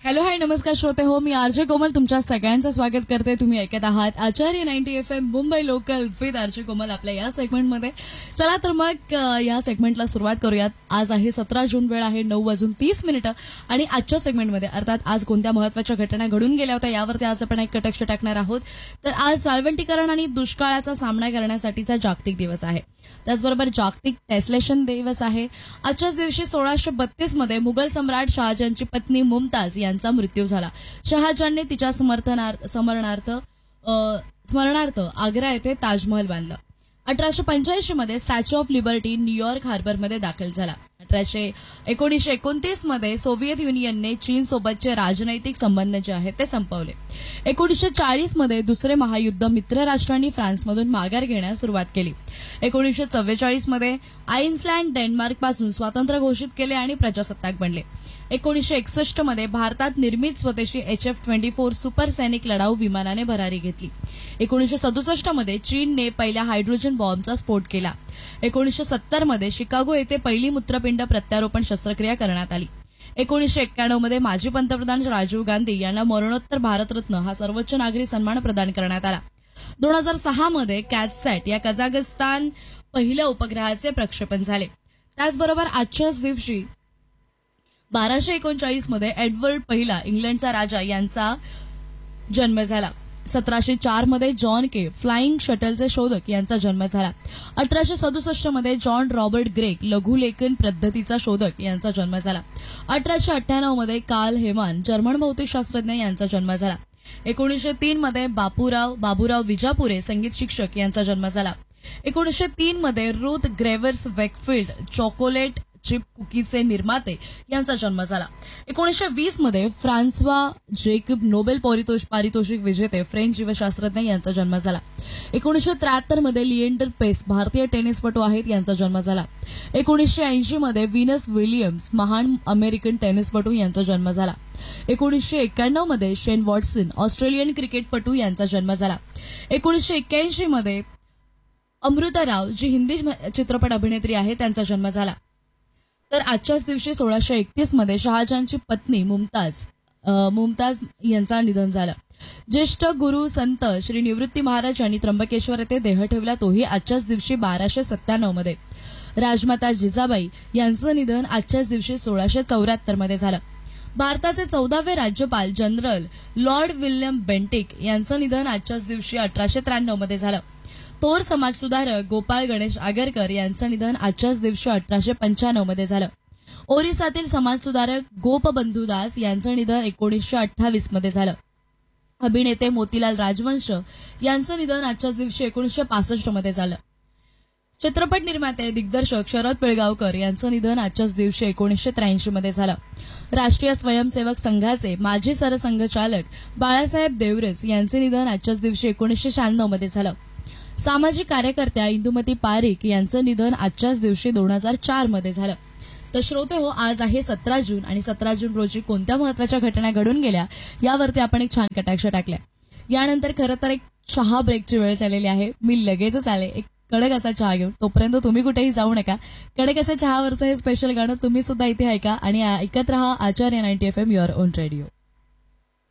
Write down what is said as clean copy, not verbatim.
Hello hi नमस्कार श्रोते हो, मी आरजे कोमल तुमच्या सगळ्यांचं स्वागत करते. तुम्ही ऐकत आहात आचार्य 90 FM Mumbai local with RJ कोमल आपल्या या सेगमेंटमध्ये. चला तर मग या सेगमेंटला सुरुवात करूयात. आज आहे 17 जून, वेळ आहे 9:30 आणि आजच्या सेगमेंटमध्ये अर्थात आज कोणत्या महत्वाच्या घटना घडून गेल्या होत्या यावरती आज आपण एक कटाक्ष टाकणार आहोत. तर आज साळवंटीकरण आणि दुष्काळाचा सामना करण्यासाठीचा जागतिक दिवस आहे. त्याचबरोबर जागतिक टेस्लेशन दिवस आहे. आजच्याच दिवशी 1632 मध्ये मुघल सम्राट शहाजहानची पत्नी मुमताज यांचा मृत्यू झाला. शहाजहानने तिच्या स्मरणार्थ आग्रा येथे ताजमहल बांधलं. 1885 मध्ये स्टॅच्यू ऑफ लिबर्टी न्यूयॉर्क हार्बरमध्ये दाखल झाला. 1929 मध्ये सोव्हिएत युनियनने चीन सोबतचे राजनैतिक संबंध जे आहेत ते संपवले. 1940 मध्ये दुसरे महायुद्ध मित्र राष्ट्रांनी फ्रान्समधून माघार घेण्यास सुरुवात केली. 1944 मध्ये आइसलँड डेन्मार्कपासून स्वातंत्र्य घोषित केले आणि प्रजासत्ताक बनले. 1961 मध्ये भारतात निर्मित स्वदेशी HF-24 सुपर सैनिक लढाऊ विमानाने भरारी घेतली. 1967 मध्ये चीनने पहिल्या हायड्रोजन बॉम्बचा स्फोट केला. 1970 मध्ये शिकागो येथे पहिली मूत्रपिंड प्रत्यारोपण शस्त्रक्रिया करण्यात आली. 1991 मध्ये माजी पंतप्रधान राजीव गांधी यांना मरणोत्तर भारतरत्न हा सर्वोच्च नागरी सन्मान प्रदान करण्यात आला. 2006 मध्ये कॅटसॅट या कझाकस्तान पहिल्या उपग्रहाचे प्रक्षेपण झाले. त्याचबरोबर आजच्याच दिवशी 1239 मध्ये एडवर्ड पहिला इंग्लंडचा राजा यांचा जन्म झाला. 1704 मध्ये जॉन के फ्लाइंग शटलचे शोधक यांचा जन्म झाला. 1867 मध्ये जॉन रॉबर्ट ग्रेग लघुलेखन पद्धतीचा शोधक यांचा जन्म झाला. 1898 मध्ये कार्ल हेमान जर्मन भौतिकशास्त्रज्ञ यांचा जन्म झाला. 1903 मध्ये बाबूराव विजापुरे संगीत शिक्षक यांचा जन्म झाला. 1903 मध्ये रुथ ग्रेव्हर्स वेकफिल्ड चॉकोलेट चिप कुकीचे निर्माते यांचा जन्म झाला. 1920 मध्ये फ्रान्सवा जेकब नोबेल पारितोषिक विजेते फ्रेंच जीवशास्त्रज्ञ यांचा जन्म झाला. 1973 मध्ये लिएंडर पेस भारतीय टेनिसपटू आहेत यांचा जन्म झाला. 1980 मध्ये व्हीनस विलियम्स महान अमेरिकन टेनिसपटू यांचा जन्म झाला. 1991 मध्ये शेन वॉटसन ऑस्ट्रेलियन क्रिकेटपटू यांचा जन्म झाला. 1981 मध्ये अमृता राव जी हिंदी चित्रपट अभिनेत्री आहे त्यांचा जन्म झाला. तर आजच्याच दिवशी 1631 मध्ये शहाजहानची पत्नी मुमताज यांचा निधन झालं. ज्येष्ठ गुरु संत श्री निवृत्ती महाराज यांनी त्र्यंबकेश्वर येथे देह ठेवला, तोही आजच्याच दिवशी 1297 मध्ये. राजमाता जिजाबाई यांचं निधन आजच्याच दिवशी 1674 मध्ये झालं. भारताचे 14वे राज्यपाल जनरल लॉर्ड विल्यम बेंटिक यांचं निधन आजच्याच दिवशी 1893 मध्ये झालं. थोर समाजसुधारक गोपाळ गणेश आगरकर यांचं निधन आजच्याच दिवशी 1895 मध्ये झालं. ओरिसातील समाजसुधारक गोपबंधू दास यांचं निधन 1928 मध्ये झालं. अभिनेते मोतीलाल राजवंश यांचं निधन आजच्याच दिवशी 1965 मध्ये झालं. चित्रपट निर्माते दिग्दर्शक शरद पिळगावकर यांचं निधन आजच्याच दिवशी 1983 मध्ये झालं. राष्ट्रीय स्वयंसेवक संघाचे माजी सरसंघचालक बाळासाहेब देवरेज यांचे निधन आजच्याच दिवशी 1996 मध्ये झालं. सामाजिक कार्यकर्त्या इंदुमती पारिक यांचं निधन आजच्याच दिवशी 2004 मध्ये झालं. तर श्रोते हो, आज आहे 17 जून आणि 17 जून रोजी कोणत्या महत्वाच्या घटना घडून गेल्या यावरती आपण एक छान कटाक्ष टाकल्या. यानंतर खरं तर एक चहा ब्रेकची वेळ झालेली आहे. मी लगेचच आले एक कडक असा चहा घेऊन. तोपर्यंत तुम्ही कुठेही जाऊ नका. कडक असा चहावरचं हे स्पेशल गाणं तुम्ही सुद्धा इथे ऐका आणि ऐकत रहा आचार्य 90 FM युअर ओन रेडिओ.